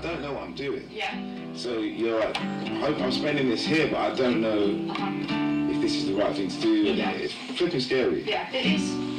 don't know what I'm doing. Yeah. So you're like, I'm spending this here, but I don't know if this is the right thing to do. And Yeah. it's flipping scary. Yeah, it is.